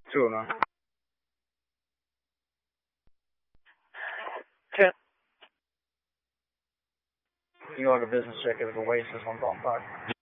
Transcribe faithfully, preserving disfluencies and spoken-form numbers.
two of them. Ten. You log a business check as a waste. This one's on fire.